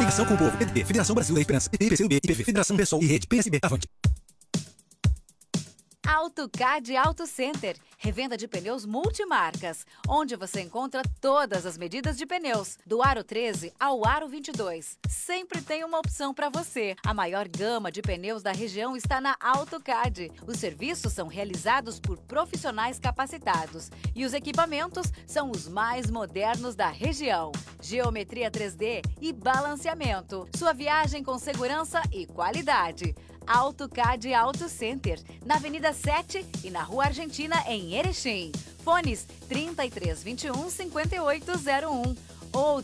Ligação com o povo. PTB, Federação Brasil da Esperança. PT, PCdoB, IPV, Federação Pessoal e Rede PSB. Avante. AutoCAD Auto Center, revenda de pneus multimarcas, onde você encontra todas as medidas de pneus, do aro 13 ao aro 22. Sempre tem uma opção para você. A maior gama de pneus da região está na AutoCAD. Os serviços são realizados por profissionais capacitados e os equipamentos são os mais modernos da região. Geometria 3D e balanceamento. Sua viagem com segurança e qualidade. AutoCAD Auto Center, na Avenida 7 e na Rua Argentina, em Erechim. Fones 3321-5801 ou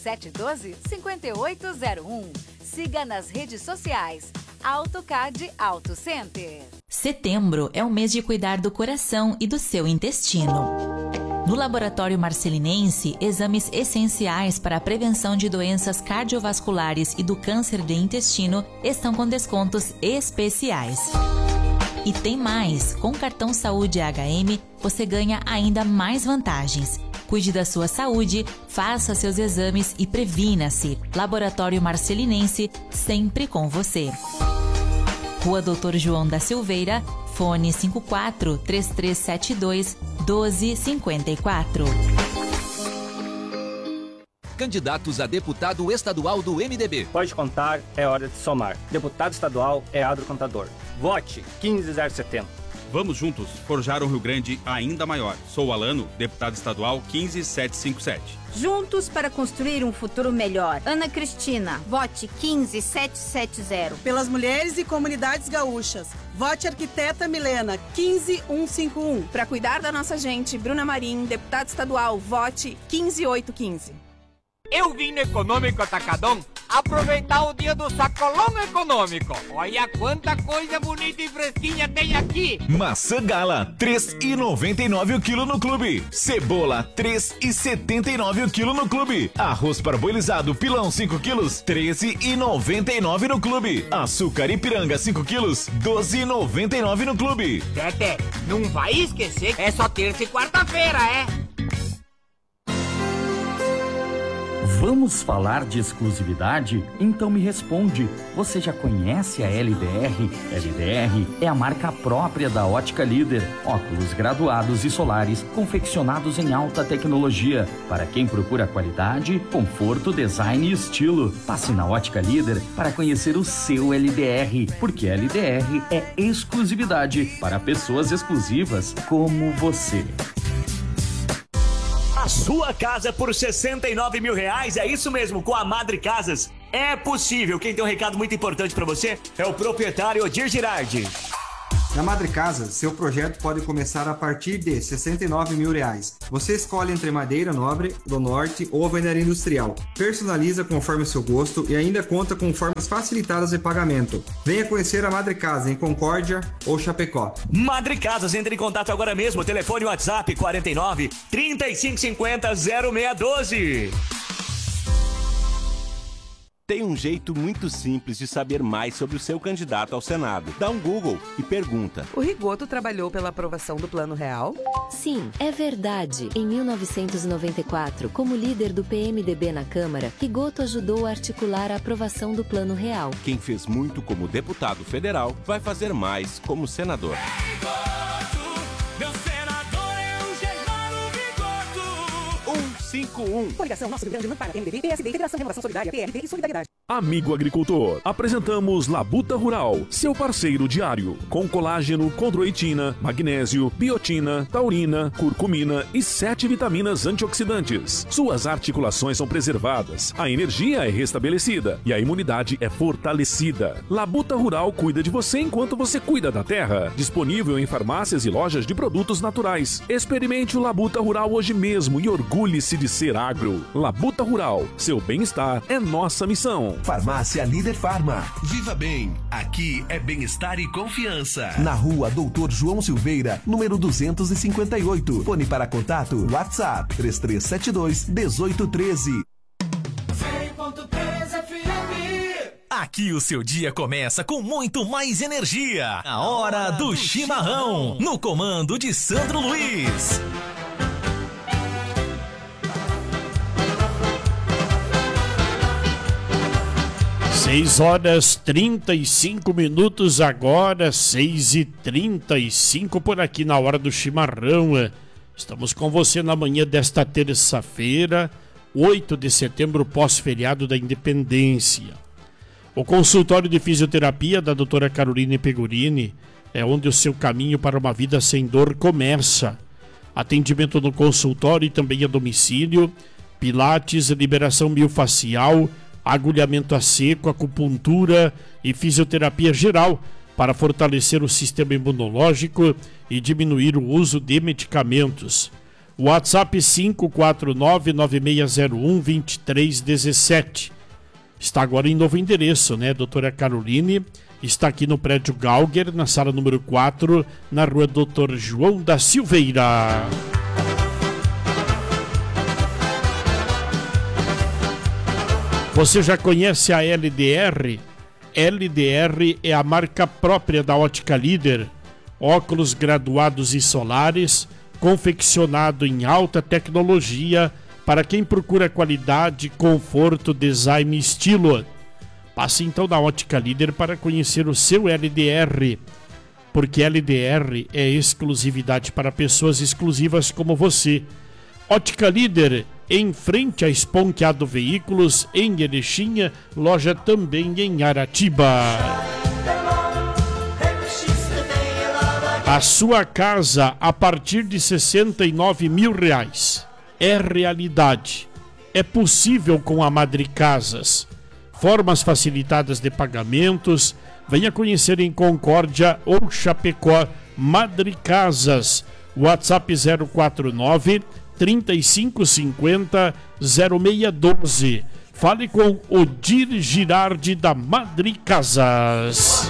3712-5801. Siga nas redes sociais. AutoCAD Auto Center. Setembro é o mês de cuidar do coração e do seu intestino. No Laboratório Marcelinense, exames essenciais para a prevenção de doenças cardiovasculares e do câncer de intestino estão com descontos especiais. E tem mais! Com o cartão Saúde HM, você ganha ainda mais vantagens. Cuide da sua saúde, faça seus exames e previna-se. Laboratório Marcelinense, sempre com você. Rua Doutor João da Silveira, fone 54-3372-1254. Candidatos a deputado estadual do MDB. Pode contar, é hora de somar. Deputado estadual é Adro Contador. Vote 15070. Vamos juntos forjar um Rio Grande ainda maior. Sou Alano, deputado estadual 15757. Juntos para construir um futuro melhor. Ana Cristina, vote 15770. Pelas mulheres e comunidades gaúchas, vote arquiteta Milena 15151. Para cuidar da nossa gente, Bruna Marim, deputada estadual, vote 15815. Eu vim no Econômico Atacadão aproveitar o dia do sacolão econômico. Olha quanta coisa bonita e fresquinha tem aqui. Maçã Gala, 3,99 o quilo no clube. Cebola, 3,79 o quilo no clube. Arroz parboilizado pilão 5 quilos, 13,99 no clube. Açúcar Ipiranga 5 quilos, 12,99 no clube. Tete, não vai esquecer, é só terça e quarta-feira, é? Vamos falar de exclusividade? Então me responde, você já conhece a LDR? LDR é a marca própria da Ótica Líder. Óculos graduados e solares, confeccionados em alta tecnologia. Para quem procura qualidade, conforto, design e estilo. Passe na Ótica Líder para conhecer o seu LDR, porque LDR é exclusividade para pessoas exclusivas como você. A sua casa por R$69 mil, é isso mesmo, com a Madre Casas. É possível. Quem tem um recado muito importante para você é o proprietário Odir Girardi. Na Madre Casa, seu projeto pode começar a partir de R$69 mil. Você escolhe entre madeira nobre, do norte ou alvenaria industrial. Personaliza conforme seu gosto e ainda conta com formas facilitadas de pagamento. Venha conhecer a Madre Casa em Concórdia ou Chapecó. Madre Casas, entre em contato agora mesmo. Telefone WhatsApp 49 3550 0612. Tem um jeito muito simples de saber mais sobre o seu candidato ao Senado. Dá um Google e pergunta. O Rigoto trabalhou pela aprovação do Plano Real? Sim, é verdade. Em 1994, como líder do PMDB na Câmara, Rigoto ajudou a articular a aprovação do Plano Real. Quem fez muito como deputado federal vai fazer mais como senador. Meu senador é o Germano Rigoto. 151. Coligação Nosso Rio Grande não para PMDB, PSD, Federação Renovação Solidária, PRB e Solidariedade. Amigo agricultor, apresentamos Labuta Rural, seu parceiro diário, com colágeno, condroitina, magnésio, biotina, taurina, curcumina e 7 vitaminas antioxidantes. Suas articulações são preservadas, a energia é restabelecida e a imunidade é fortalecida. Labuta Rural cuida de você enquanto você cuida da terra. Disponível em farmácias e lojas de produtos naturais. Experimente o Labuta Rural hoje mesmo e orgulhe-se de ser agro. Labuta Rural, seu bem-estar é nossa missão. Farmácia Líder Farma. Viva bem, aqui é bem-estar e confiança. Na rua Doutor João Silveira, número 258. Fone para contato, WhatsApp 3372-1813. Aqui o seu dia começa com muito mais energia. A hora do chimarrão, no comando de Sandro Luiz. 6h35 agora, 6h35 por aqui na hora do chimarrão. Estamos com você na manhã desta terça-feira, 8 de setembro, pós-feriado da Independência. O consultório de fisioterapia da doutora Caroline Pegorini é onde o seu caminho para uma vida sem dor começa. Atendimento no consultório e também a domicílio, pilates, liberação miofascial, agulhamento a seco, acupuntura e fisioterapia geral para fortalecer o sistema imunológico e diminuir o uso de medicamentos. WhatsApp 549-9601-2317. Está agora em novo endereço, né? Doutora Caroline está aqui no prédio Galger, na sala número 4, na rua Doutor João da Silveira. Você já conhece a LDR? LDR é a marca própria da Ótica Líder. Óculos graduados e solares, confeccionado em alta tecnologia para quem procura qualidade, conforto, design e estilo. Passe então na Ótica Líder para conhecer o seu LDR, porque LDR é exclusividade para pessoas exclusivas como você. Ótica Líder, em frente a Esponqueado Veículos, em Erechim, loja também em Aratiba. A sua casa a partir de R$69 mil. É realidade. É possível com a Madre Casas. Formas facilitadas de pagamentos. Venha conhecer em Concórdia ou Chapecó, Madre Casas. WhatsApp 049 3550 0612. Fale com Odir Girardi da Madre Casas.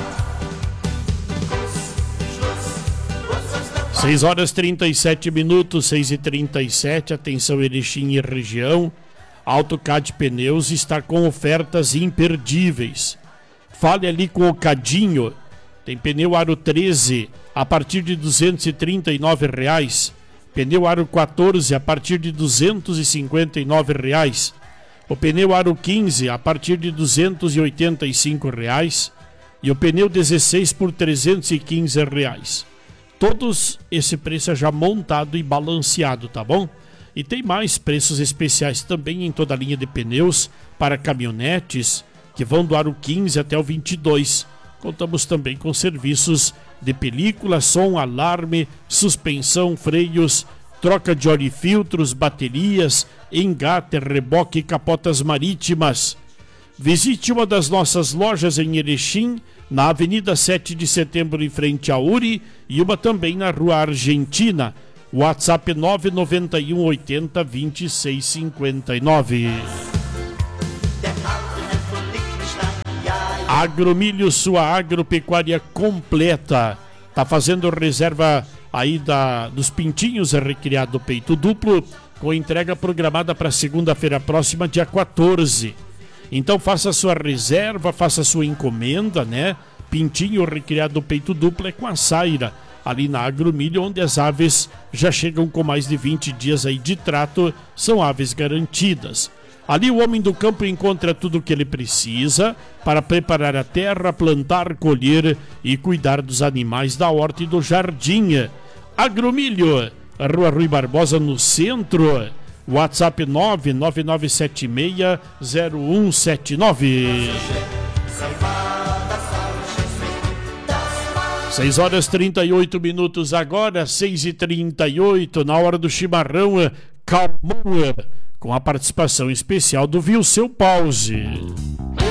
6h37, 6h37. Atenção, Erechim e região. AutoCAD Pneus está com ofertas imperdíveis. Fale ali com o Cadinho. Tem pneu aro 13 a partir de R$ 239. Pneu aro 14 a partir de R$ 259. O pneu aro 15 a partir de R$ 285. E o pneu 16 por R$ 315. Todos esse preço é já montado e balanceado, tá bom? E tem mais preços especiais também em toda a linha de pneus para caminhonetes que vão do aro 15 até o 22. Contamos também com serviços de película, som, alarme, suspensão, freios, troca de óleo e filtros, baterias, engate, reboque e capotas marítimas. Visite uma das nossas lojas em Erechim, na Avenida 7 de Setembro, em frente à URI, e uma também na Rua Argentina. WhatsApp 991 80 2659. Agromilho, sua agropecuária completa. Tá fazendo reserva aí dos pintinhos recriado peito duplo, com entrega programada para segunda-feira próxima, dia 14. Então faça sua reserva, faça sua encomenda, né? Pintinho recriado peito duplo é com a Saira, ali na Agromilho, onde as aves já chegam com mais de 20 dias aí de trato, são aves garantidas. Ali o homem do campo encontra tudo o que ele precisa para preparar a terra, plantar, colher e cuidar dos animais da horta e do jardim. Agromilho, Rua Rui Barbosa, no centro. WhatsApp 999760179. 6h38 agora, 6h38, na hora do chimarrão, Calmon, com a participação especial do Vilseu Pause.